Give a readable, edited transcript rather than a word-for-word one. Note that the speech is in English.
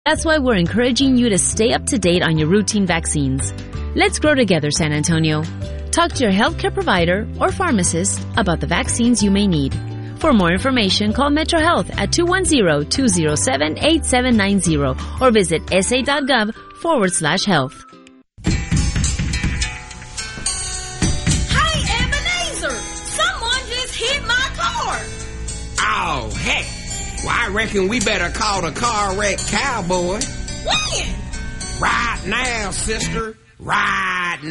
That's why we're encouraging you to stay up to date on your routine vaccines. Let's grow together, San Antonio. Talk to your healthcare provider or pharmacist about the vaccines you may need. For more information, call Metro Health at 210-207-8790 or visit sa.gov/health. Hey, Ebenezer! Someone just hit my car! Oh, heck! Well, I reckon we better call the car wreck cowboy. When? Right now, sister. Right